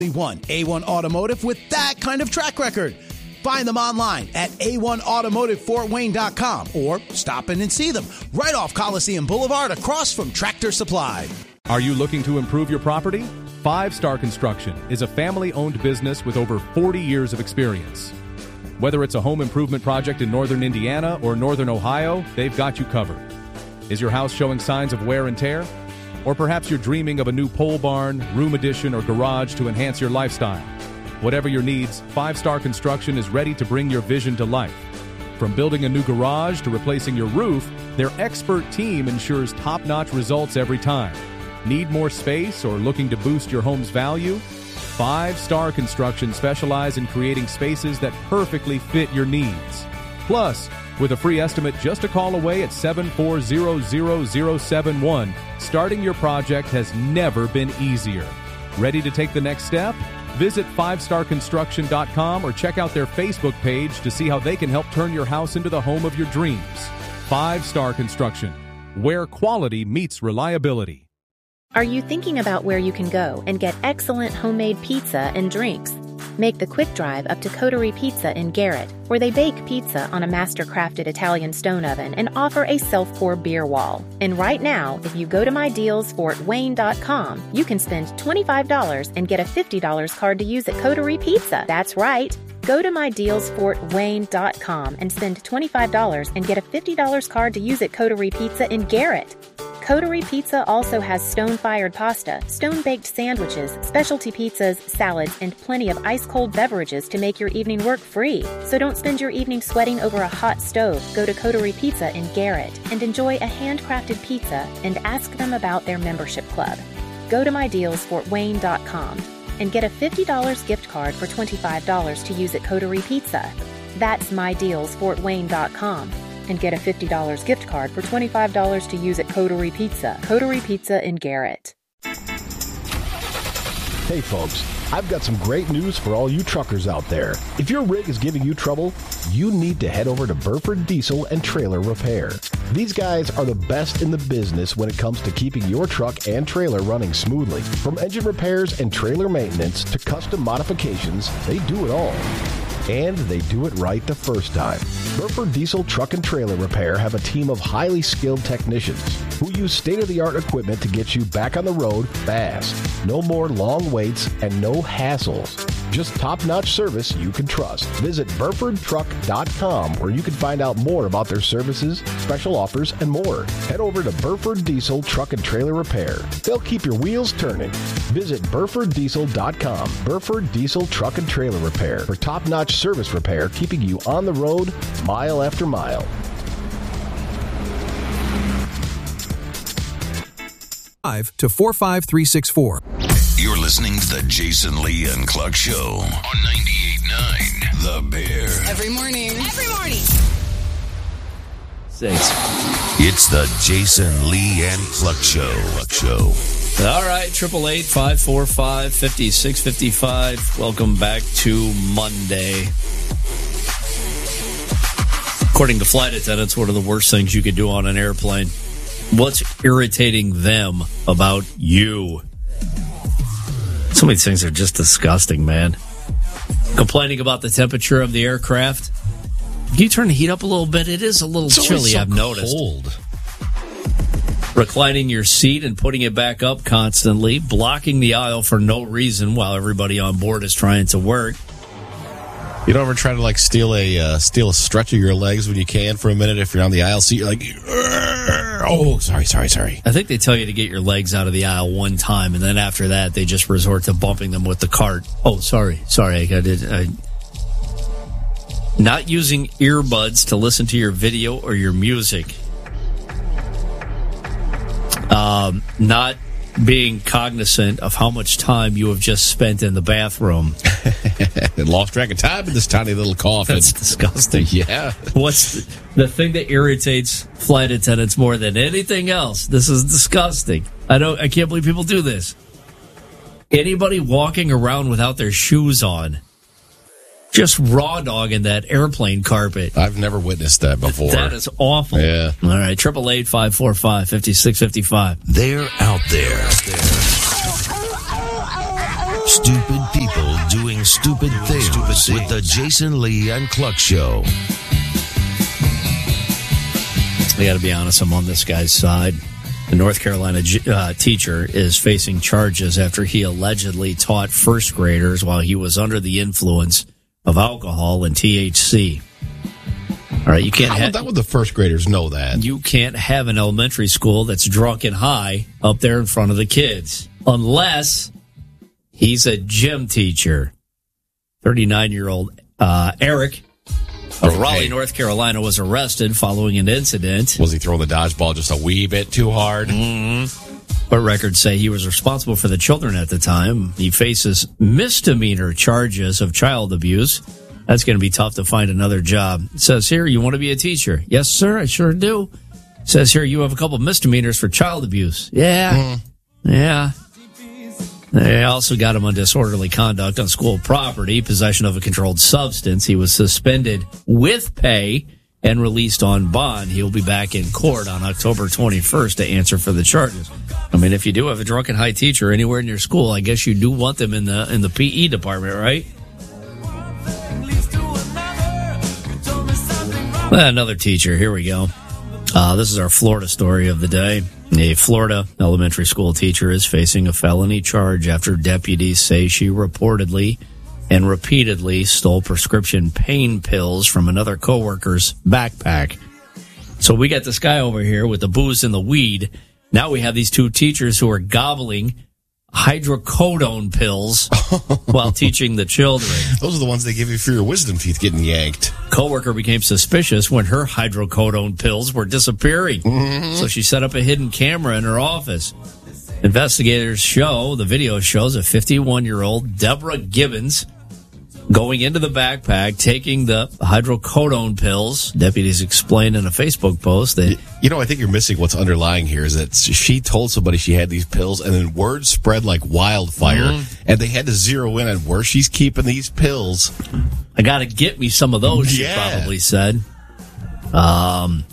A1 Automotive with that kind of track record. Find them online at a1automotivefortwayne.com or stop in and see them right off Coliseum Boulevard across from Tractor Supply. Are you looking to improve your property? 5 Star Construction is a family-owned business with over 40 years of experience. Whether it's a home improvement project in northern Indiana or northern Ohio, they've got you covered. Is your house showing signs of wear and tear? Or perhaps you're dreaming of a new pole barn, room addition, or garage to enhance your lifestyle. Whatever your needs, 5 Star Construction is ready to bring your vision to life. From building a new garage to replacing your roof, their expert team ensures top-notch results every time. Need more space or looking to boost your home's value? 5 Star Construction specialize in creating spaces that perfectly fit your needs. Plus, with a free estimate just a call away at 740-0071, starting your project has never been easier. Ready to take the next step? Visit 5starconstruction.com or check out their Facebook page to see how they can help turn your house into the home of your dreams. 5 Star Construction, where quality meets reliability. Are you thinking about where you can go and get excellent homemade pizza and drinks? Make the quick drive up to Coterie Pizza in Garrett, where they bake pizza on a master-crafted Italian stone oven and offer a self-pour beer wall. And right now, if you go to mydealsfortwayne.com, you can spend $25 and get a $50 card to use at Coterie Pizza. That's right. Go to mydealsfortwayne.com and spend $25 and get a $50 card to use at Coterie Pizza in Garrett. Coterie Pizza also has stone-fired pasta, stone-baked sandwiches, specialty pizzas, salads, and plenty of ice-cold beverages to make your evening work free. So don't spend your evening sweating over a hot stove. Go to Coterie Pizza in Garrett and enjoy a handcrafted pizza and ask them about their membership club. Go to mydealsfortwayne.com and get a $50 gift card for $25 to use at Coterie Pizza. That's mydealsfortwayne.com. and get a $50 gift card for $25 to use at Coterie Pizza. Coterie Pizza in Garrett. Hey folks, I've got some great news for all you truckers out there. If your rig is giving you trouble, you need to head over to Burford Diesel and Trailer Repair. These guys are the best in the business when it comes to keeping your truck and trailer running smoothly. From engine repairs and trailer maintenance to custom modifications, they do it all. And they do it right the first time. Burford Diesel Truck and Trailer Repair have a team of highly skilled technicians who use state-of-the-art equipment to get you back on the road fast. No more long waits and no hassles. Just top-notch service you can trust. Visit BurfordTruck.com where you can find out more about their services, special offers, and more. Head over to Burford Diesel Truck and Trailer Repair. They'll keep your wheels turning. Visit BurfordDiesel.com. Burford Diesel Truck and Trailer Repair for top-notch service repair, keeping you on the road mile after mile. To 45364. You're listening to the Jason Lee and Cluck Show on 98.9 The Bear. Every morning. Every morning. 6. It's the Jason Lee and Cluck Show. All right, 888-545-5655. Welcome back to Monday. According to flight attendants, one of the worst things you could do on an airplane. What's irritating them about you? Some of these things are just disgusting, man. Complaining about the temperature of the aircraft. Can you turn the heat up a little bit? It is a little chilly, I've noticed. Cold. Reclining your seat and putting it back up constantly. Blocking the aisle for no reason while everybody on board is trying to work. You don't ever try to steal a stretch of your legs when you can for a minute if you're on the aisle seat. You're like, oh, sorry. I think they tell you to get your legs out of the aisle one time, and then after that, they just resort to bumping them with the cart. Oh, sorry. Not using earbuds to listen to your video or your music. Not being cognizant of how much time you have just spent in the bathroom. And lost track of time in this tiny little coffin. That's disgusting. Yeah. What's the thing that irritates flight attendants more than anything else? This is disgusting. I can't believe people do this. Anybody walking around without their shoes on. Just raw dogging that airplane carpet. I've never witnessed that before. That is awful. Yeah. All right, 888-545-5655. They're out there. Stupid people doing stupid things with the Jason Lee and Cluck Show. I got to be honest, I'm on this guy's side. The North Carolina teacher is facing charges after he allegedly taught first graders while he was under the influence of alcohol and THC. All right, you can't. How would the first graders know that? You can't have an elementary school that's drunk and high up there in front of the kids unless he's a gym teacher. 39-year-old Eric of Raleigh, North Carolina, was arrested following an incident. Was he throwing the dodgeball just a wee bit too hard? Mm-hmm. But records say he was responsible for the children at the time. He faces misdemeanor charges of child abuse. That's going to be tough to find another job. It says here, you want to be a teacher? Yes, sir, I sure do. It says here, you have a couple misdemeanors for child abuse. Yeah. Yeah. They also got him on disorderly conduct on school property, possession of a controlled substance. He was suspended with pay and released on bond. He'll be back in court on October 21st to answer for the charges. I mean, if you do have a drunken high teacher anywhere in your school, I guess you do want them in the PE department, right? Another teacher. Here we go. This is our Florida story of the day. A Florida elementary school teacher is facing a felony charge after deputies say she reportedly and repeatedly stole prescription pain pills from another coworker's backpack. So we got this guy over here with the booze and the weed. Now we have these two teachers who are gobbling hydrocodone pills while teaching the children. Those are the ones they give you for your wisdom teeth getting yanked. Coworker became suspicious when her hydrocodone pills were disappearing. Mm-hmm. So she set up a hidden camera in her office. Investigators show, the video shows a 51-year-old Deborah Gibbons going into the backpack, taking the hydrocodone pills. Deputies explained in a Facebook post that... You know, I think you're missing what's underlying here is that she told somebody she had these pills, and then word spread like wildfire, and they had to zero in on where she's keeping these pills. I got to get me some of those, she probably said. The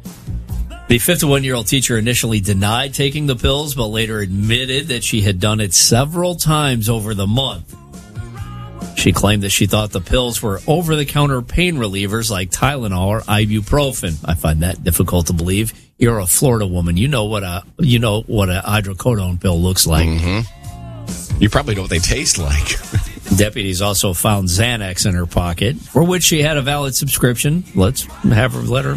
51-year-old teacher initially denied taking the pills, but later admitted that she had done it several times over the month. She claimed that she thought the pills were over-the-counter pain relievers like Tylenol or ibuprofen. I find that difficult to believe. You're a Florida woman. You know what a hydrocodone pill looks like. Mm-hmm. You probably know what they taste like. Deputies also found Xanax in her pocket, for which she had a valid subscription. Let her,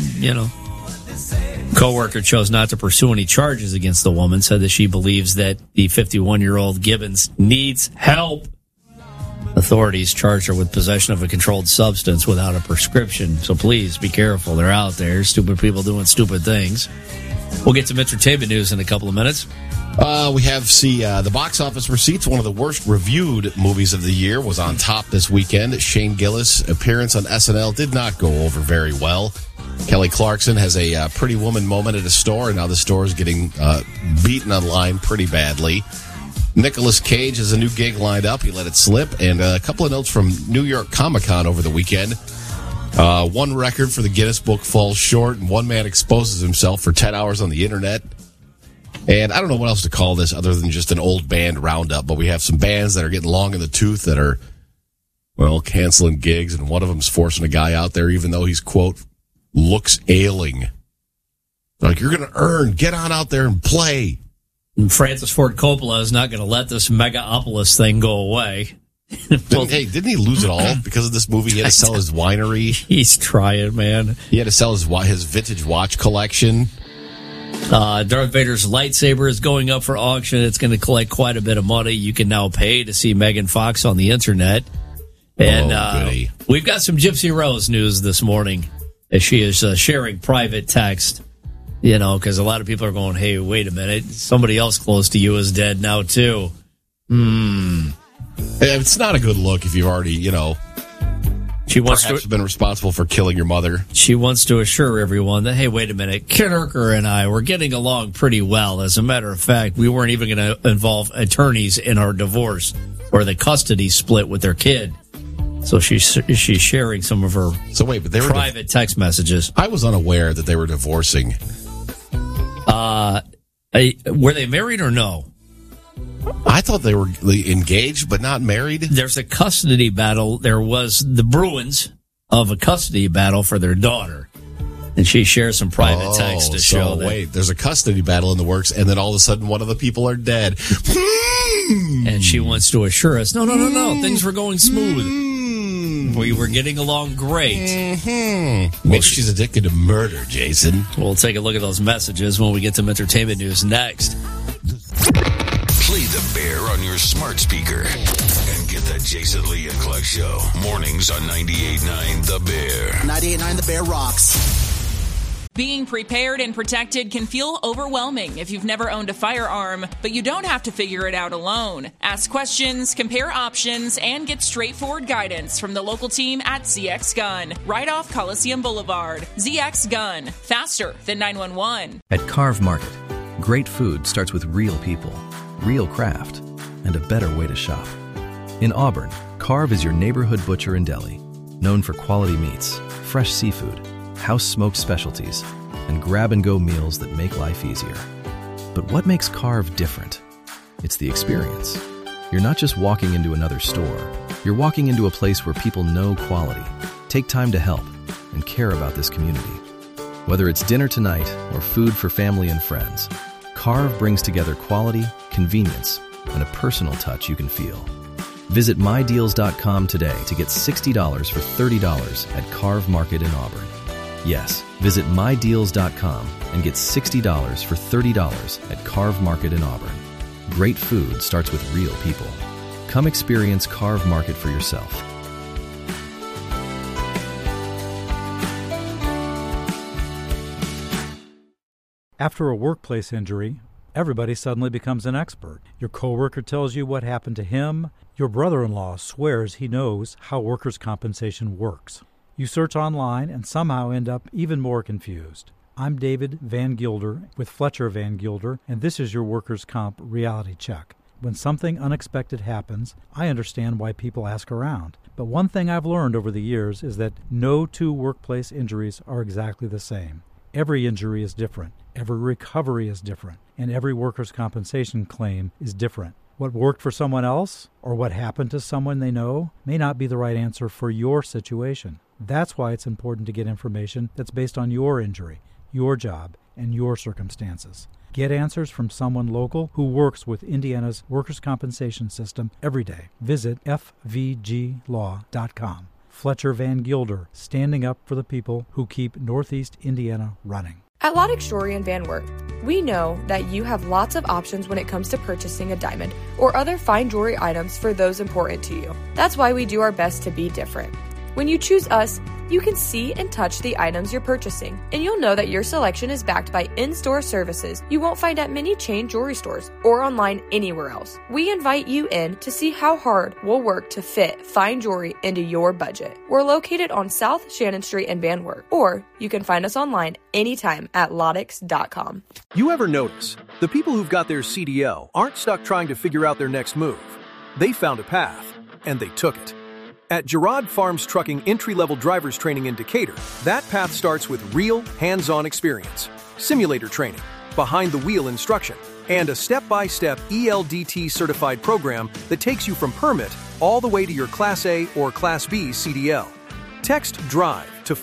Coworker chose not to pursue any charges against the woman, said that she believes that the 51-year-old Gibbons needs help. Authorities charged her with possession of a controlled substance without a prescription. So please be careful. They're out there. Stupid people doing stupid things. We'll get some entertainment news in a couple of minutes. We have the box office receipts. One of the worst reviewed movies of the year was on top this weekend. Shane Gillis' appearance on SNL did not go over very well. Kelly Clarkson has a pretty woman moment at a store, and now the store is getting beaten online pretty badly. Nicolas Cage has a new gig lined up. He let it slip. And a couple of notes from New York Comic-Con over the weekend. One record for the Guinness Book falls short, and one man exposes himself for 10 hours on the internet. And I don't know what else to call this other than just an old band roundup, but we have some bands that are getting long in the tooth that are, canceling gigs, and one of them's forcing a guy out there even though he's, quote, looks ailing. Like, you're going to earn. Get on out there and play. And Francis Ford Coppola is not going to let this Megapolis thing go away. Didn't he lose it all because of this movie? He had to sell his winery. He's trying, man. He had to sell his vintage watch collection. Darth Vader's lightsaber is going up for auction. It's going to collect quite a bit of money. You can now pay to see Megan Fox on the internet. And we've got some Gypsy Rose news this morning as she is sharing private text. Because a lot of people are going, hey, wait a minute. Somebody else close to you is dead now, too. It's not a good look if you've already, she wants perhaps to been responsible for killing your mother. She wants to assure everyone that, hey, wait a minute. Kid Urker and I were getting along pretty well. As a matter of fact, we weren't even going to involve attorneys in our divorce or the custody split with their kid. So she's sharing some of her private text messages. I was unaware that they were divorcing. Were they married or no? I thought they were engaged but not married. There's a custody battle. There was the Bruins of a custody battle for their daughter. And she shares some private text to show that. Wait, there's a custody battle in the works, and then all of a sudden one of the people are dead. And she wants to assure us, no, things were going smooth. We were getting along great. Maybe she's addicted to murder, Jason. We'll take a look at those messages when we get some entertainment news next. Play the Bear on your smart speaker and get the Jason Lee and Cluck Show. Mornings on 98.9 The Bear. 98.9 The Bear rocks. Being prepared and protected can feel overwhelming if you've never owned a firearm, but you don't have to figure it out alone. Ask questions, compare options, and get straightforward guidance from the local team at ZX Gun, right off Coliseum Boulevard. ZX Gun, faster than 911. At Carve Market, great food starts with real people, real craft, and a better way to shop. In Auburn, Carve is your neighborhood butcher and deli, known for quality meats, fresh seafood, house-smoked specialties, and grab-and-go meals that make life easier. But what makes Carve different? It's the experience. You're not just walking into another store. You're walking into a place where people know quality, take time to help, and care about this community. Whether it's dinner tonight or food for family and friends, Carve brings together quality, convenience, and a personal touch you can feel. Visit MyDeals.com today to get $60 for $30 at Carve Market in Auburn. Yes, visit MyDeals.com and get $60 for $30 at Carve Market in Auburn. Great food starts with real people. Come experience Carve Market for yourself. After a workplace injury, everybody suddenly becomes an expert. Your coworker tells you what happened to him. Your brother-in-law swears he knows how workers' compensation works. You search online and somehow end up even more confused. I'm David Van Gilder with Fletcher Van Gilder, and this is your workers' comp reality check. When something unexpected happens, I understand why people ask around. But one thing I've learned over the years is that no two workplace injuries are exactly the same. Every injury is different, every recovery is different, and every workers' compensation claim is different. What worked for someone else, or what happened to someone they know, may not be the right answer for your situation. That's why it's important to get information that's based on your injury, your job, and your circumstances. Get answers from someone local who works with Indiana's workers' compensation system every day. Visit fvglaw.com. Fletcher Van Gilder, standing up for the people who keep Northeast Indiana running. At Lodex Jewelry and Van Wert, we know that you have lots of options when it comes to purchasing a diamond or other fine jewelry items for those important to you. That's why we do our best to be different. When you choose us, you can see and touch the items you're purchasing, and you'll know that your selection is backed by in-store services you won't find at many chain jewelry stores or online anywhere else. We invite you in to see how hard we'll work to fit fine jewelry into your budget. We're located on South Shannon Street in Van Wert, or you can find us online anytime at Lodex.com. You ever notice the people who've got their CDL aren't stuck trying to figure out their next move? They found a path, and they took it. At Girard Farms Trucking entry-level driver's training in Decatur, that path starts with real, hands-on experience, simulator training, behind-the-wheel instruction, and a step-by-step ELDT-certified program that takes you from permit all the way to your Class A or Class B CDL. Text DRIVE to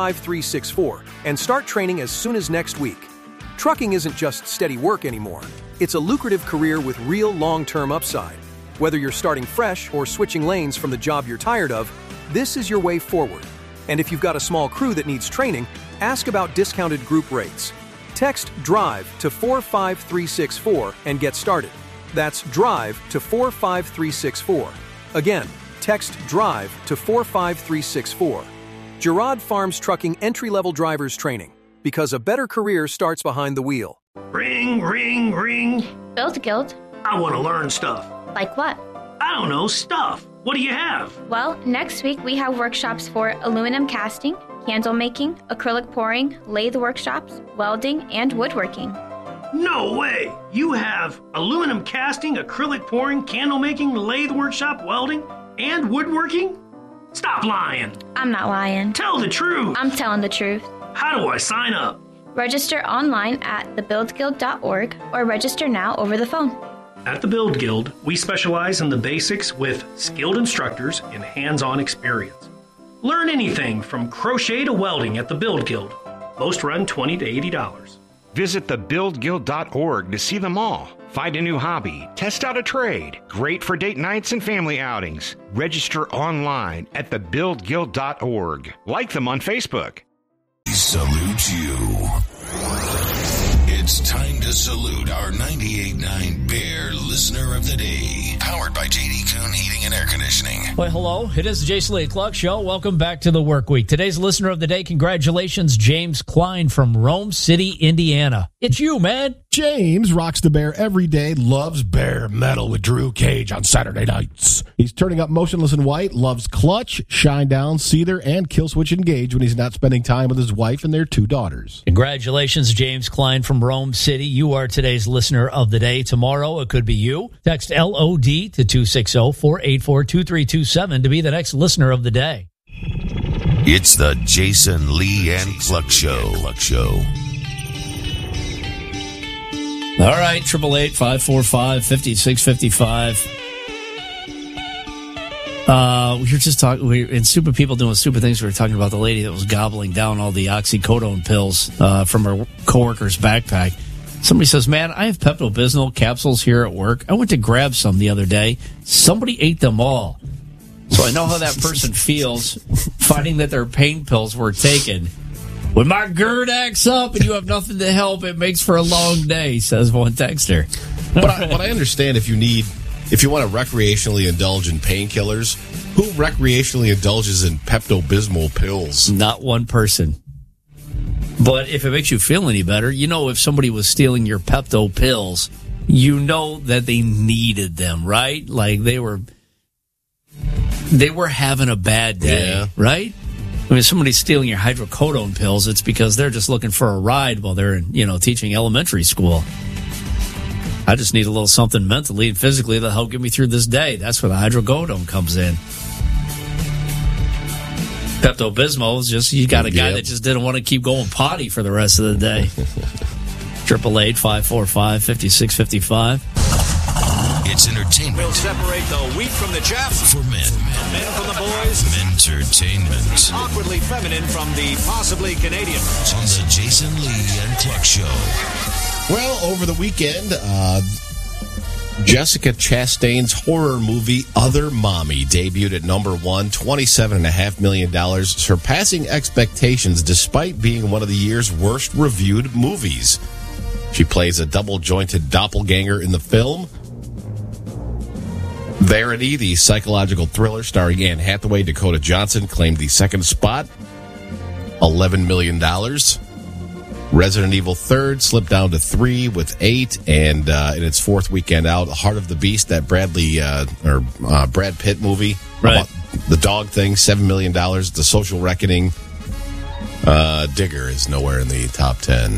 45364 and start training as soon as next week. Trucking isn't just steady work anymore. It's a lucrative career with real long-term upside. Whether you're starting fresh or switching lanes from the job you're tired of, this is your way forward. And if you've got a small crew that needs training, ask about discounted group rates. Text DRIVE to 45364 and get started. That's DRIVE to 45364. Again, text DRIVE to 45364. Girard Farms Trucking entry-level drivers training, because a better career starts behind the wheel. Ring, ring, ring. Build Guild. I want to learn stuff. Like what? I don't know, stuff. What do you have? Well, next week we have workshops for aluminum casting, candle making, acrylic pouring, lathe workshops, welding, and woodworking. No way! You have aluminum casting, acrylic pouring, candle making, lathe workshop, welding, and woodworking? Stop lying. I'm not lying. Tell the truth. I'm telling the truth. How do I sign up? Register online at thebuildguild.org or register now over the phone. At the Build Guild, we specialize in the basics with skilled instructors and hands-on experience. Learn anything from crochet to welding at the Build Guild. Most run $20 to $80. Visit thebuildguild.org to see them all. Find a new hobby, test out a trade. Great for date nights and family outings. Register online at thebuildguild.org. Like them on Facebook. Salute you. It's time to salute our 98.9 Bear Listener of the Day. Powered by J.D. Kuhn Heating and Air Conditioning. Well, hello. It is the Jason Lee Cluck Show. Welcome back to the work week. Today's Listener of the Day, congratulations, James Klein from Rome City, Indiana. It's you, man. James rocks the Bear every day, loves Bear Metal with Drew Cage on Saturday nights. He's turning up Motionless in White, loves Clutch, Shinedown, Seether, and Killswitch Engage when he's not spending time with his wife and their 2 daughters. Congratulations, James Klein from Rome City. You are today's Listener of the Day. Tomorrow, it could be you. Text LOD to 260-484-2327 to be the next Listener of the Day. It's the Jason Lee and Cluck Show. All right, 888-545-5655. We were just talking, in Stupid People Doing Stupid Things, we were talking about the lady that was gobbling down all the oxycodone pills from her coworker's backpack. Somebody says, man, I have Pepto-Bismol capsules here at work. I went to grab some the other day. Somebody ate them all. So I know how that person feels finding that their pain pills were taken. When my GERD acts up and you have nothing to help, it makes for a long day, says one texter. But I understand if you want to recreationally indulge in painkillers, who recreationally indulges in Pepto-Bismol pills? Not one person. But if it makes you feel any better, you know, if somebody was stealing your Pepto pills, you know that they needed them, right? Like they were having a bad day, right? I mean, if somebody's stealing your hydrocodone pills, it's because they're just looking for a ride while they're, teaching elementary school. I just need a little something mentally and physically that'll help get me through this day. That's where the hydrocodone comes in. Pepto-Bismol is just, you got a guy that just didn't want to keep going potty for the rest of the day. 888-545-5655. It's entertainment. We'll separate the wheat from the chaff. For men. Men from the boys. Mentertainment. Awkwardly feminine from the possibly Canadian. On the Jason Lee and Cluck Show. Well, over the weekend, Jessica Chastain's horror movie Other Mommy debuted at number 1, $27.5 million, surpassing expectations despite being one of the year's worst reviewed movies. She plays a double-jointed doppelganger in the film. Verity, the psychological thriller starring Anne Hathaway, Dakota Johnson, claimed the second spot, $11 million. Resident Evil 3rd slipped down to 3 with 8, and in its 4th weekend out, Heart of the Beast, that Brad Pitt movie, right? The dog thing, $7 million. The Social Reckoning, Digger is nowhere in the top 10.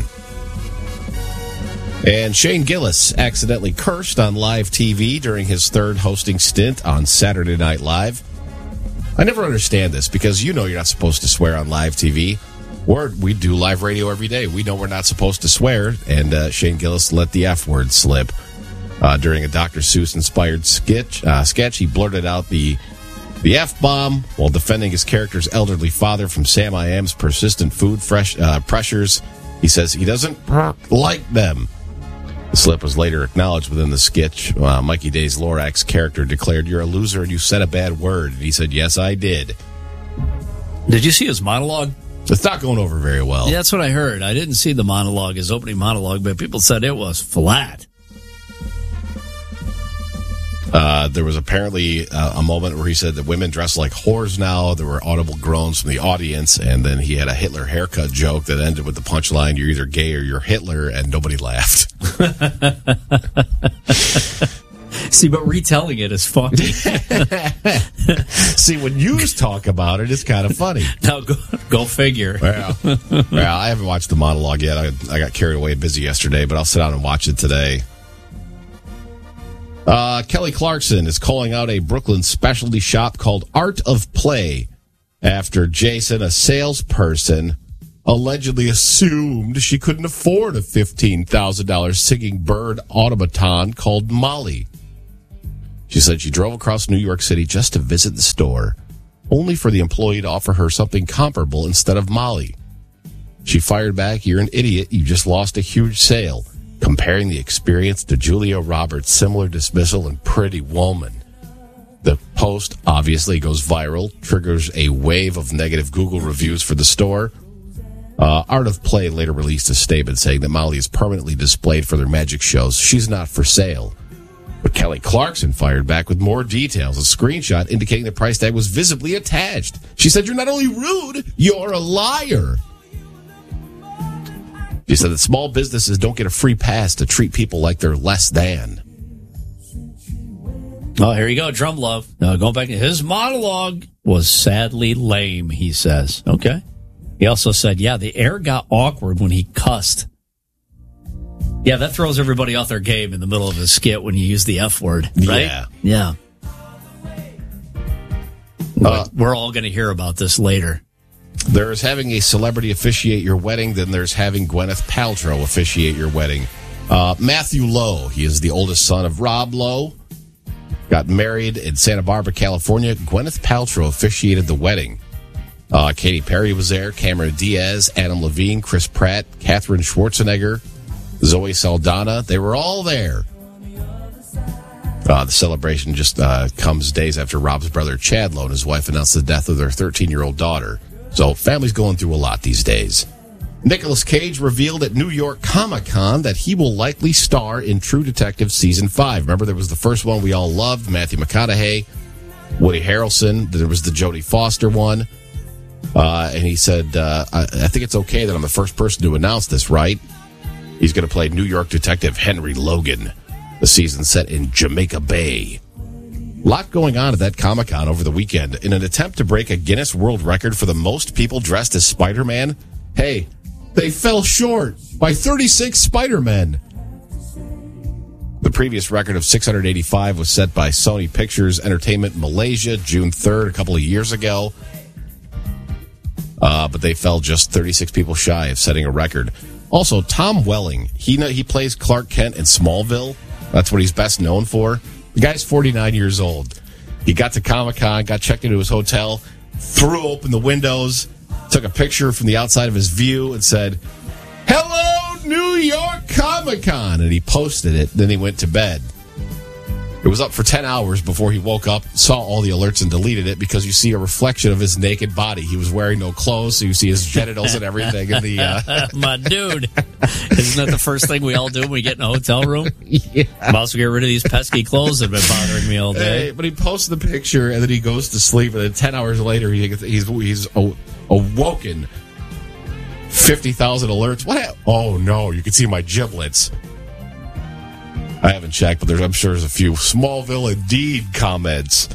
And Shane Gillis accidentally cursed on live TV during his 3rd hosting stint on Saturday Night Live. I never understand this because you're not supposed to swear on live TV. We do live radio every day. We know we're not supposed to swear, and Shane Gillis let the F word slip. During a Dr. Seuss-inspired sketch, he blurted out the F-bomb while defending his character's elderly father from Sam I Am's persistent food pressures. He says he doesn't like them. The slip was later acknowledged within the sketch. Mikey Day's Lorax's character declared, "You're a loser and you said a bad word." And he said, "Yes, I did." Did you see his monologue? It's not going over very well. Yeah, that's what I heard. I didn't see the monologue, his opening monologue, but people said it was flat. There was apparently a moment where he said that women dress like whores now. There were audible groans from the audience, and then he had a Hitler haircut joke that ended with the punchline, "You're either gay or you're Hitler," and nobody laughed. See, but retelling it is funny. See, when you talk about it, it's kind of funny. Now, go figure. Well, I haven't watched the monologue yet. I got carried away busy yesterday, but I'll sit down and watch it today. Kelly Clarkson is calling out a Brooklyn specialty shop called Art of Play after Jason, a salesperson, allegedly assumed she couldn't afford a $15,000 singing bird automaton called Molly. She said she drove across New York City just to visit the store, only for the employee to offer her something comparable instead of Molly. She fired back, "You're an idiot. You just lost a huge sale," comparing the experience to Julia Roberts' similar dismissal in Pretty Woman. The post obviously goes viral, triggers a wave of negative Google reviews for the store. Art of Play later released a statement saying that Molly is permanently displayed for their magic shows. She's not for sale. But Kelly Clarkson fired back with more details, a screenshot indicating the price tag was visibly attached. She said, "You're not only rude, you're a liar." She said that small businesses don't get a free pass to treat people like they're less than. Oh, here you go, Drum Love. Going back to his monologue was sadly lame, he says. Okay. He also said, yeah, the air got awkward when he cussed. Yeah, that throws everybody off their game in the middle of a skit when you use the F word, right? Yeah. We're all going to hear about this later. There's having a celebrity officiate your wedding, then there's having Gwyneth Paltrow officiate your wedding. Matthew Lowe, he is the oldest son of Rob Lowe, got married in Santa Barbara, California. Gwyneth Paltrow officiated the wedding. Katy Perry was there, Cameron Diaz, Adam Levine, Chris Pratt, Katherine Schwarzenegger, Zoe Saldana. They were all there. The celebration just comes days after Rob's brother Chad Lowe and his wife announced the death of their 13-year-old daughter. So family's going through a lot these days. Nicolas Cage revealed at New York Comic-Con that he will likely star in True Detective Season 5. Remember, there was the first one we all loved, Matthew McConaughey, Woody Harrelson. There was the Jodie Foster one. And he said, I think it's okay that I'm the first person to announce this, right? He's going to play New York Detective Henry Logan. The season set in Jamaica Bay. A lot going on at that Comic-Con over the weekend. In an attempt to break a Guinness World Record for the most people dressed as Spider-Man, hey, they fell short by 36 Spider-Men. The previous record of 685 was set by Sony Pictures Entertainment Malaysia June 3rd, a couple of years ago. But they fell just 36 people shy of setting a record. Also, Tom Welling, he plays Clark Kent in Smallville. That's what he's best known for. The guy's 49 years old. He got to Comic-Con, got checked into his hotel, threw open the windows, took a picture from the outside of his view and said, "Hello, New York Comic-Con," and he posted it. Then he went to bed. It was up for 10 hours before he woke up, saw all the alerts, and deleted it because you see a reflection of his naked body. He was wearing no clothes, so you see his genitals and everything in the... My dude, isn't that the first thing we all do when we get in a hotel room? Yeah. I'm also get rid of these pesky clothes that have been bothering me all day. Hey, but he posted the picture, and then he goes to sleep, and then 10 hours later, he's awoken. 50,000 alerts. What? Oh, no, you can see my giblets. I haven't checked, but I'm sure there's a few Smallville indeed comments.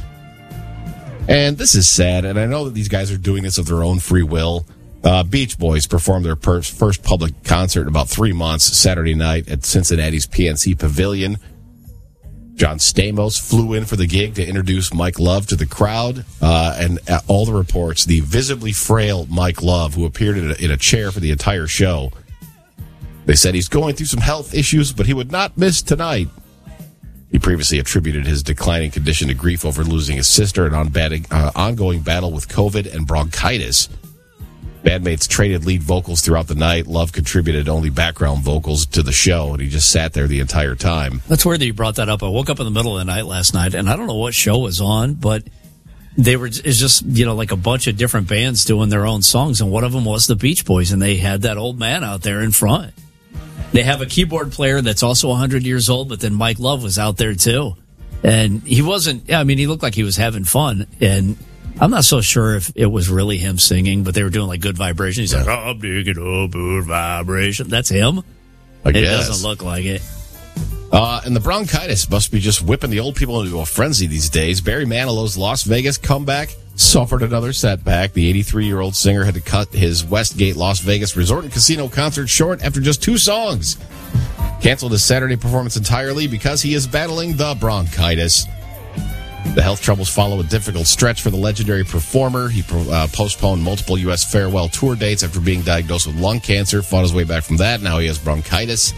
And this is sad, and I know that these guys are doing this of their own free will. Beach Boys performed their first public concert in about 3 months, Saturday night at Cincinnati's PNC Pavilion. John Stamos flew in for the gig to introduce Mike Love to the crowd. And at all the reports, the visibly frail Mike Love, who appeared in a chair for the entire show, they said he's going through some health issues, but he would not miss tonight. He previously attributed his declining condition to grief over losing his sister and ongoing battle with COVID and bronchitis. Bandmates traded lead vocals throughout the night. Love contributed only background vocals to the show, and he just sat there the entire time. That's weird that you brought that up. I woke up in the middle of the night last night, and I don't know what show was on, but it's just, like a bunch of different bands doing their own songs, and one of them was the Beach Boys, and they had that old man out there in front. They have a keyboard player that's also 100 years old, but then Mike Love was out there too. And he wasn't, he looked like he was having fun. And I'm not so sure if it was really him singing, but they were doing like Good Vibration. He's like, "I'm digging up Good Vibration." That's him? I guess. It doesn't look like it. And the bronchitis must be just whipping the old people into a frenzy these days. Barry Manilow's Las Vegas comeback suffered another setback. The 83-year-old singer had to cut his Westgate Las Vegas Resort and Casino concert short after just 2 songs. Canceled his Saturday performance entirely because he is battling the bronchitis. The health troubles follow a difficult stretch for the legendary performer. He postponed multiple U.S. farewell tour dates after being diagnosed with lung cancer. Fought his way back from that. Now he has bronchitis.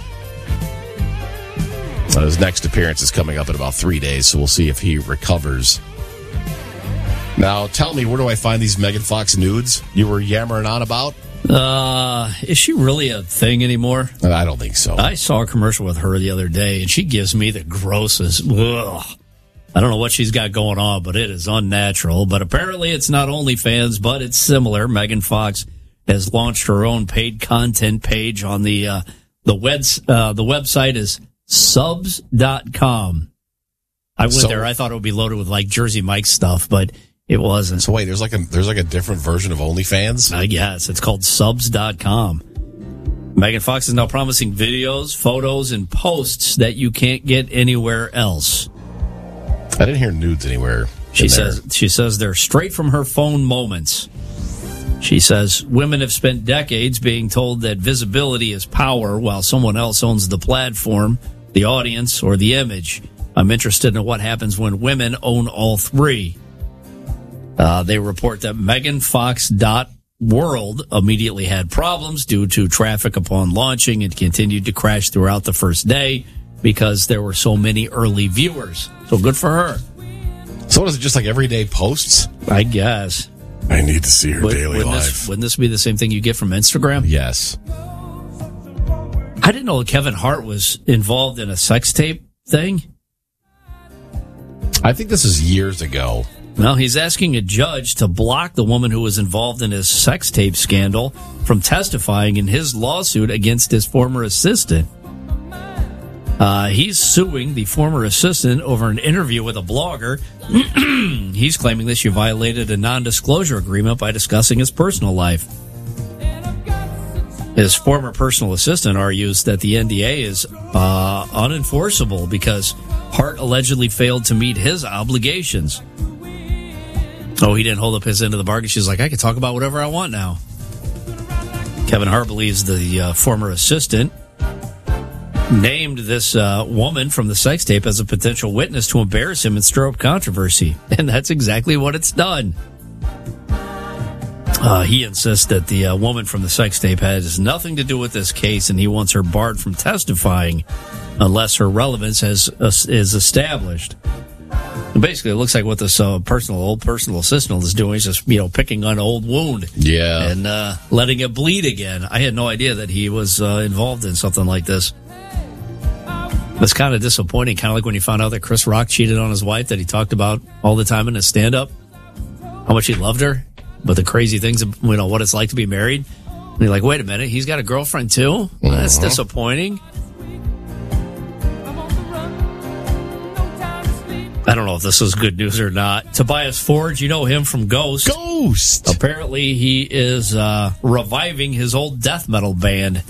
His next appearance is coming up in about 3 days, so we'll see if he recovers. Now, tell me, where do I find these Megan Fox nudes you were yammering on about? Is she really a thing anymore? I don't think so. I saw a commercial with her the other day, and she gives me the grossest. Ugh. I don't know what she's got going on, but it is unnatural. But apparently it's not OnlyFans, but it's similar. Megan Fox has launched her own paid content page on the website is subs.com. I went there. I thought it would be loaded with like Jersey Mike stuff, but it wasn't. So wait, there's like a different version of OnlyFans? I guess. It's called subs.com. Megan Fox is now promising videos, photos, and posts that you can't get anywhere else. I didn't hear nudes anywhere. She says they're straight from her phone moments. She says women have spent decades being told that visibility is power while someone else owns the platform, the audience, or the image. I'm interested in what happens when women own all three. They report that MeganFox.World immediately had problems due to traffic upon launching and continued to crash throughout the first day because there were so many early viewers. So good for her. So is it just like everyday posts? I guess. I need to see her daily life. Wouldn't this be the same thing you get from Instagram? Yes. I didn't know Kevin Hart was involved in a sex tape thing. I think this is years ago. Well, he's asking a judge to block the woman who was involved in his sex tape scandal from testifying in his lawsuit against his former assistant. He's suing the former assistant over an interview with a blogger. He's claiming that she violated a non-disclosure agreement by discussing his personal life. His former personal assistant argues that the NDA is unenforceable because Hart allegedly failed to meet his obligations. Oh, he didn't hold up his end of the bargain. She's like, I can talk about whatever I want now. Kevin Hart believes the former assistant named this woman from the sex tape as a potential witness to embarrass him and stir up controversy. And that's exactly what it's done. He insists that the woman from the sex tape has nothing to do with this case, and he wants her barred from testifying unless her relevance is established. And basically, it looks like what this old personal assistant is doing is just, picking on an old wound. Yeah. And letting it bleed again. I had no idea that he was involved in something like this. It's kind of disappointing, kind of like when he found out that Chris Rock cheated on his wife that he talked about all the time in his stand-up, how much he loved her, but the crazy things, what it's like to be married. And you're like, wait a minute, he's got a girlfriend too? That's disappointing. I don't know if this is good news or not. Tobias Forge, you know him from Ghost. Ghost! Apparently he is reviving his old death metal band.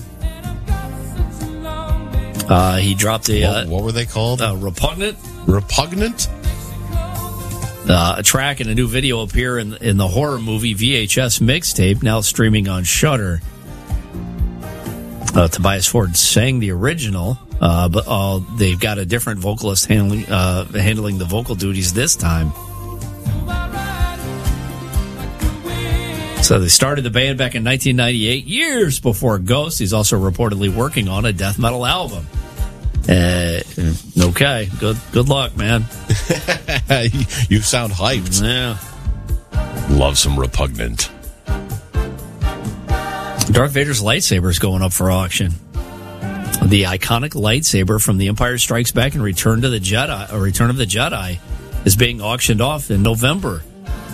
He dropped what were they called? Repugnant. Repugnant? A track and a new video appear in the horror movie VHS mixtape, now streaming on Shudder. Tobias Forge sang the original, but they've got a different vocalist handling the vocal duties this time. So they started the band back in 1998, years before Ghost. He's also reportedly working on a death metal album. Okay, good luck, man. You sound hyped. Yeah. Love some Repugnant. Darth Vader's lightsaber is going up for auction. The iconic lightsaber from The Empire Strikes Back and Return of the Jedi is being auctioned off in November.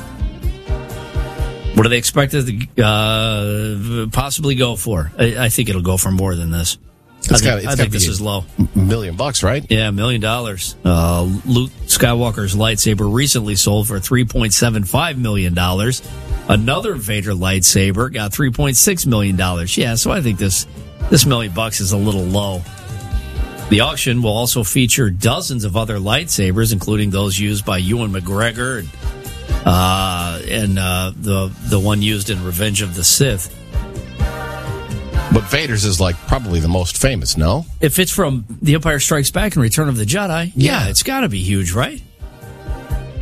What do they expect it to possibly go for? I think it'll go for more than this. I think this is low. $1 million, right? Yeah, $1 million. Luke Skywalker's lightsaber recently sold for $3.75 million. Another Vader lightsaber got $3.6 million. Yeah, so I think this $1 million is a little low. The auction will also feature dozens of other lightsabers, including those used by Ewan McGregor and the one used in Revenge of the Sith. But Vader's is probably the most famous, no? If it's from The Empire Strikes Back and Return of the Jedi, yeah it's got to be huge, right?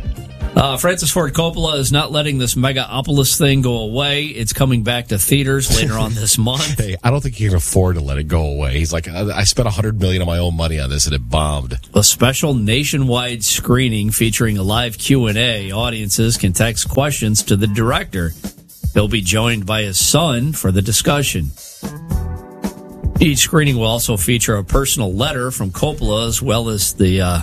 Francis Ford Coppola is not letting this Megapolis thing go away. It's coming back to theaters later on this month. Hey, I don't think he can afford to let it go away. He's like, I spent $100 million of my own money on this, and it bombed. A special nationwide screening featuring a live Q&A. Audiences can text questions to the director. He'll be joined by his son for the discussion. Each screening will also feature a personal letter from Coppola, as well as the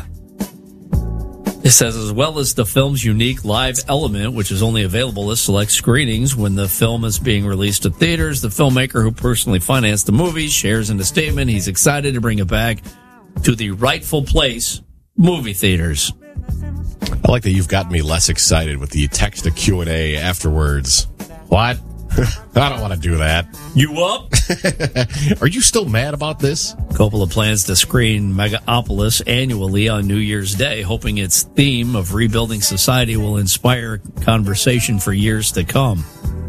film's unique live element, which is only available at select screenings. When the film is being released to theaters, the filmmaker who personally financed the movie shares in a statement he's excited to bring it back to the rightful place, movie theaters. I like that you've gotten me less excited with the text to Q&A afterwards. What? I don't want to do that. You up? Are you still mad about this? Coppola plans to screen Megapolis annually on New Year's Day, hoping its theme of rebuilding society will inspire conversation for years to come.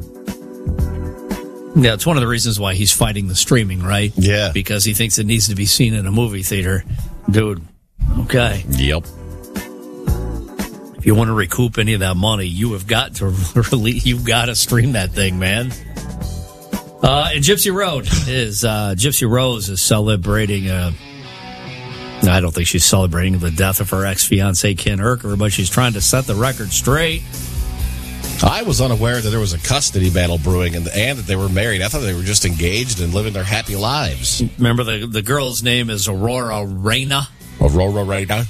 Yeah, it's one of the reasons why he's fighting the streaming, right? Yeah. Because he thinks it needs to be seen in a movie theater. Dude, okay. Yep. If you want to recoup any of that money, you have got to you've got to stream that thing, man. And Gypsy Rose is celebrating. I don't think she's celebrating the death of her ex-fiance Ken Urker, but she's trying to set the record straight. I was unaware that there was a custody battle brewing and that they were married. I thought they were just engaged and living their happy lives. Remember, the girl's name is Aurora Reyna. Aurora Reyna.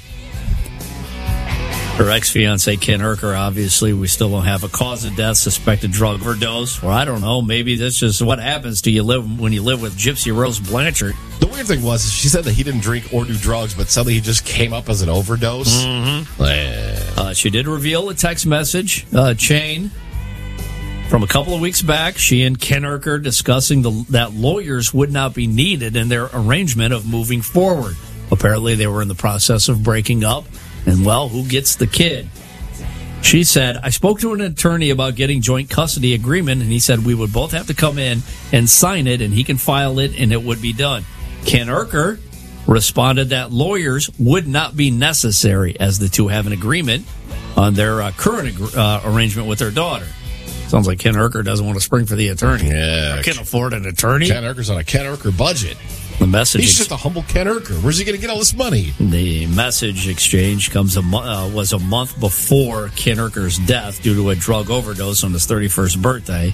Her ex-fiancé, Ken Urker, obviously, we still don't have a cause of death, suspected drug overdose. Or I don't know, maybe that's just what happens to you when you live with Gypsy Rose Blanchard. The weird thing was, she said that he didn't drink or do drugs, but suddenly he just came up as an overdose. Mm-hmm. She did reveal a text message chain from a couple of weeks back. She and Ken Urker discussing that lawyers would not be needed in their arrangement of moving forward. Apparently, they were in the process of breaking up. And, well, who gets the kid? She said, I spoke to an attorney about getting joint custody agreement, and he said we would both have to come in and sign it, and he can file it, and it would be done. Ken Urker responded that lawyers would not be necessary, as the two have an agreement on their current arrangement with their daughter. Sounds like Ken Urker doesn't want to spring for the attorney. Yeah. I can't afford an attorney. Ken Urker's on a Ken Urker budget. The message He's just a humble Ken Urker. Where's he going to get all this money? The message exchange was a month before Ken Urker's death due to a drug overdose on his 31st birthday.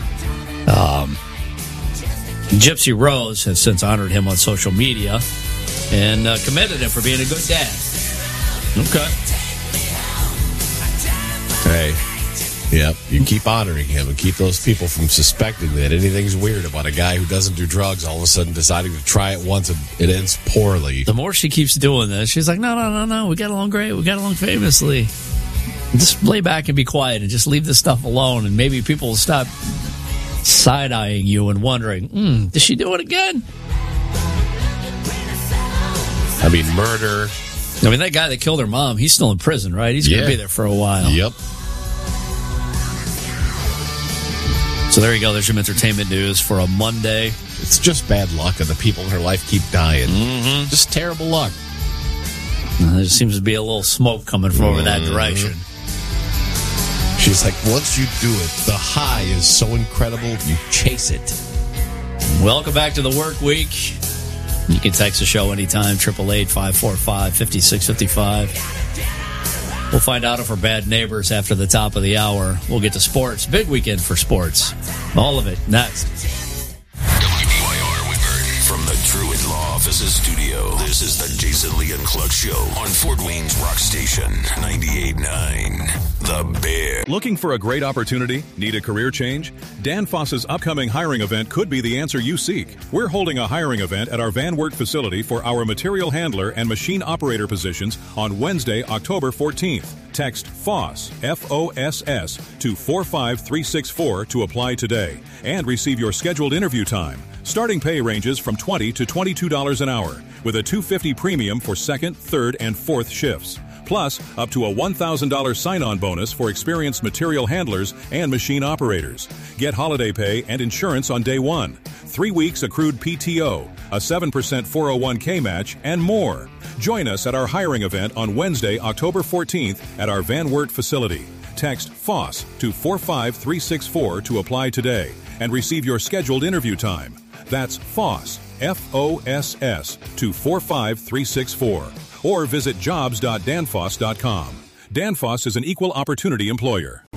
Gypsy Rose has since honored him on social media and commended him for being a good dad. Okay. Hey. Yep, you keep honoring him and keep those people from suspecting that anything's weird about a guy who doesn't do drugs all of a sudden deciding to try it once and it ends poorly. The more she keeps doing this, she's like, no, we got along great. We got along famously. Just lay back and be quiet and just leave this stuff alone, and maybe people will stop side-eyeing you and wondering, did she do it again? I mean, murder. I mean, that guy that killed her mom, he's still in prison, right? He's going to be there for a while. Yep. So there you go. There's your entertainment news for a Monday. It's just bad luck, and the people in her life keep dying. Mm-hmm. Just terrible luck. There seems to be a little smoke coming from over that direction. She's like, once you do it, the high is so incredible, you chase it. Welcome back to the work week. You can text the show anytime, 888-545-5655. We'll find out if we're bad neighbors after the top of the hour. We'll get to sports. Big weekend for sports. All of it next. WBYR Whitburn from the Truett Law Offices studio. This is the Jason Lee and Cluck Show on Fort Wayne's Rock Station 98.9. The Bear. Looking for a great opportunity? Need a career change? Dan Foss's upcoming hiring event could be the answer you seek. We're holding a hiring event at our Van Wert facility for our material handler and machine operator positions on Wednesday, October 14th. Text FOSS, F-O-S-S, to 45364 to apply today and receive your scheduled interview time. Starting pay ranges from $20 to $22 an hour with a $2.50 premium for second, third, and fourth shifts. Plus, up to a $1,000 sign-on bonus for experienced material handlers and machine operators. Get holiday pay and insurance on day one, 3 weeks accrued PTO, a 7% 401k match, and more. Join us at our hiring event on Wednesday, October 14th at our Van Wert facility. Text FOSS to 45364 to apply today and receive your scheduled interview time. That's FOSS, F-O-S-S, to 45364. Or visit jobs.danfoss.com. Danfoss is an equal opportunity employer.